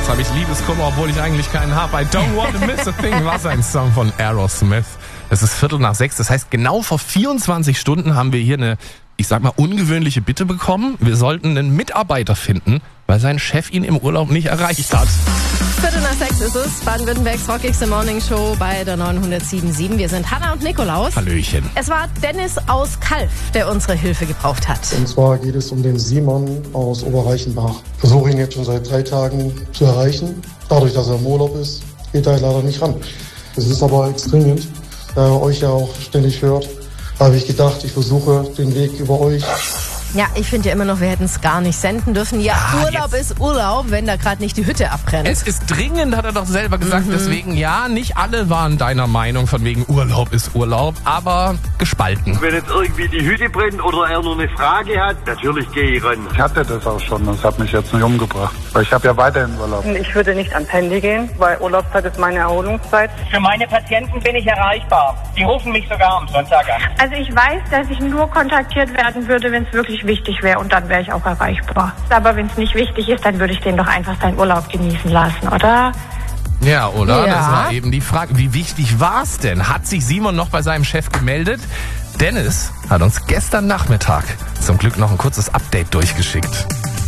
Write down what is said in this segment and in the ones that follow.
habe ich Liebeskummer, obwohl ich eigentlich keinen habe. I don't want to miss a thing war ein Song von Aerosmith. Es ist 5:45, das heißt, genau vor 24 Stunden haben wir hier eine, ich sag mal, ungewöhnliche Bitte bekommen. Wir sollten einen Mitarbeiter finden, weil sein Chef ihn im Urlaub nicht erreicht hat. 5:45 ist es, Baden-Württembergs Rockigste Morning Show bei der 907.7. Wir sind Hanna und Nikolaus. Hallöchen. Es war Dennis aus Kalf, der unsere Hilfe gebraucht hat. Und zwar geht es um den Simon aus Oberreichenbach. Ich versuche ihn jetzt schon seit 3 Tagen zu erreichen. Dadurch, dass er im Urlaub ist, geht er leider nicht ran. Es ist aber extrem dringend, da er euch ja auch ständig hört. Da habe ich gedacht, ich versuche den Weg über euch. Ja, ich finde ja immer noch, wir hätten es gar nicht senden dürfen. Ja, Urlaub ist Urlaub, wenn da gerade nicht die Hütte abbrennt. Es ist dringend, hat er doch selber gesagt. Deswegen, ja, nicht alle waren deiner Meinung von wegen Urlaub ist Urlaub, aber gespalten. Wenn jetzt irgendwie die Hütte brennt oder er nur eine Frage hat, natürlich gehe ich ran. Ich hatte das auch schon, das hat mich jetzt nicht umgebracht. Weil ich habe ja weiterhin Urlaub. Ich würde nicht ans Handy gehen, weil Urlaubszeit ist meine Erholungszeit. Für meine Patienten bin ich erreichbar. Die rufen mich sogar am Sonntag an. Also ich weiß, dass ich nur kontaktiert werden würde, wenn es wirklich wichtig wäre, und dann wäre ich auch erreichbar. Aber wenn es nicht wichtig ist, dann würde ich den doch einfach seinen Urlaub genießen lassen, oder? Ja, oder? Ja. Das war eben die Frage. Wie wichtig war es denn? Hat sich Simon noch bei seinem Chef gemeldet? Dennis hat uns gestern Nachmittag zum Glück noch ein kurzes Update durchgeschickt.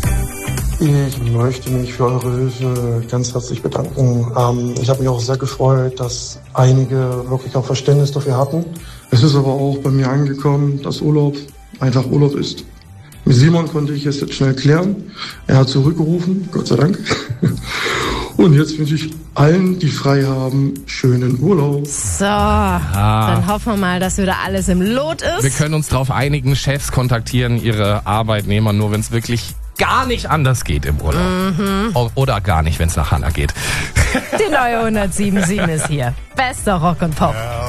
Ich möchte mich für eure Hilfe ganz herzlich bedanken. Ich habe mich auch sehr gefreut, dass einige wirklich auch Verständnis dafür hatten. Es ist aber auch bei mir angekommen, dass Urlaub einfach Urlaub ist. Mit Simon konnte ich es jetzt schnell klären. Er hat zurückgerufen, Gott sei Dank. Und jetzt wünsche ich allen, die frei haben, schönen Urlaub. So, dann hoffen wir mal, dass wieder alles im Lot ist. Wir können uns darauf einigen, Chefs kontaktieren ihre Arbeitnehmer nur, wenn es wirklich gar nicht anders geht im Urlaub. Oder gar nicht, wenn es nach Hanna geht. Die neue 107.7 ist hier. Bester Rock und Pop.